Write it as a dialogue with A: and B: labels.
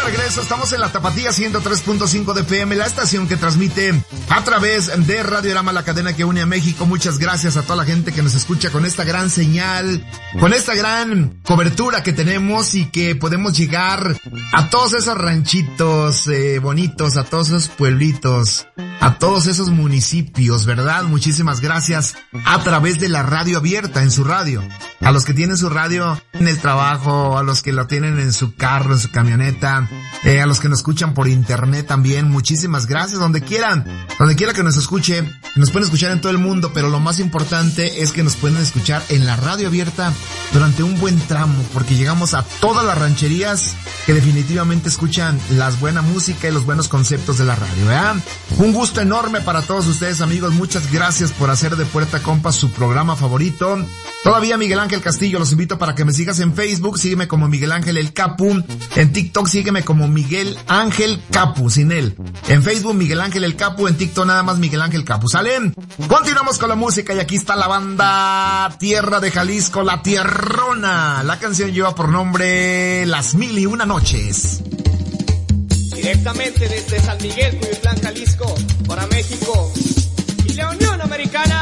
A: regreso, estamos en la Tapatía 103.5 de FM, la estación que transmite a través de Radiorama, la cadena que une a México. Muchas gracias a toda la gente que nos escucha con esta gran señal, con esta gran cobertura que tenemos y que podemos llegar a todos esos ranchitos bonitos, a todos esos pueblitos, a todos esos municipios, ¿verdad? Muchísimas gracias a través de la radio abierta, en su radio. A los que tienen su radio en el trabajo, a los que lo tienen en su carro, en su camioneta, a los que nos escuchan por internet también, muchísimas gracias, donde quiera que nos escuche, nos pueden escuchar en todo el mundo, pero lo más importante es que nos pueden escuchar en la radio abierta durante un buen tramo, porque llegamos a todas las rancherías que definitivamente escuchan la buena música y los buenos conceptos de la radio, ¿verdad? Un gusto enorme para todos ustedes, amigos, muchas gracias por hacer de Puerta Compa su programa favorito. Todavía Miguel Ángel Castillo, los invito para que me sigas en Facebook, sígueme como Miguel Ángel el Capu, en TikTok sígueme como Miguel Ángel Capu, sin él, en Facebook Miguel Ángel el Capu, en TikTok nada más Miguel Ángel Capu, ¿sale? Continuamos con la música y aquí está la banda Tierra de Jalisco, La Tierrona, la canción lleva por nombre Las Mil y Una Noches.
B: Directamente desde San Miguel, Cuiutlán, Jalisco, para México y la Unión Americana.